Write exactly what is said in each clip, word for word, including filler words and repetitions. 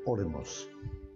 Oremos.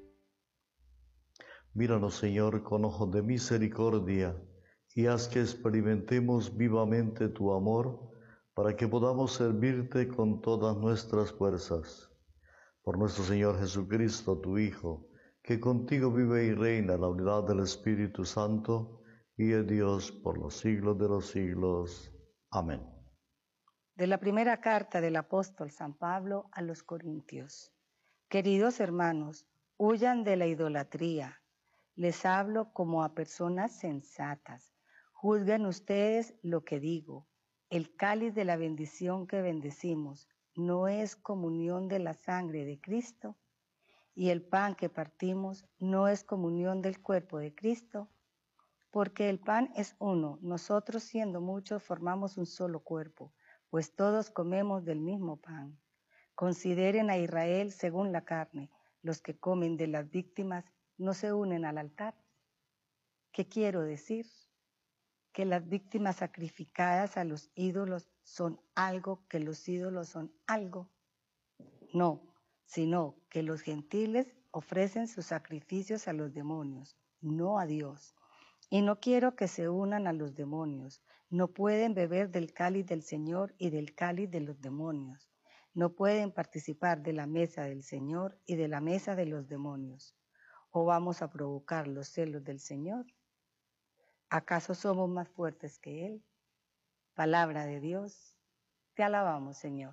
Míranos, Señor, con ojos de misericordia, y haz que experimentemos vivamente tu amor, para que podamos servirte con todas nuestras fuerzas. Por nuestro Señor Jesucristo, tu Hijo, que contigo vive y reina en la unidad del Espíritu Santo, y es Dios por los siglos de los siglos. Amén. De la primera carta del apóstol San Pablo a los Corintios. Queridos hermanos, huyan de la idolatría. Les hablo como a personas sensatas. Juzguen ustedes lo que digo. El cáliz de la bendición que bendecimos no es comunión de la sangre de Cristo, y el pan que partimos no es comunión del cuerpo de Cristo, porque el pan es uno, nosotros siendo muchos formamos un solo cuerpo, pues todos comemos del mismo pan. Consideren a Israel según la carne, los que comen de las víctimas no se unen al altar. ¿Qué quiero decir? Que las víctimas sacrificadas a los ídolos son algo, que los ídolos son algo. No, sino que los gentiles ofrecen sus sacrificios a los demonios, no a Dios. Y no quiero que se unan a los demonios. No pueden beber del cáliz del Señor y del cáliz de los demonios. No pueden participar de la mesa del Señor y de la mesa de los demonios. ¿O vamos a provocar los celos del Señor? ¿Acaso somos más fuertes que Él? Palabra de Dios, te alabamos, Señor.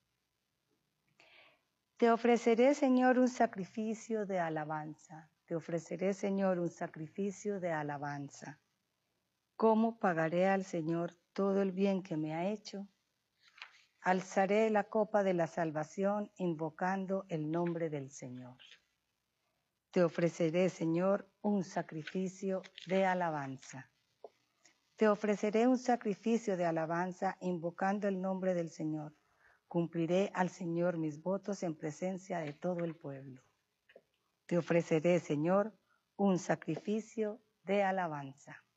Te ofreceré, Señor, un sacrificio de alabanza. Te ofreceré, Señor, un sacrificio de alabanza. ¿Cómo pagaré al Señor todo el bien que me ha hecho? Alzaré la copa de la salvación invocando el nombre del Señor. Te ofreceré, Señor, un sacrificio de alabanza. Te ofreceré un sacrificio de alabanza invocando el nombre del Señor. Cumpliré al Señor mis votos en presencia de todo el pueblo. Te ofreceré, Señor, un sacrificio de alabanza.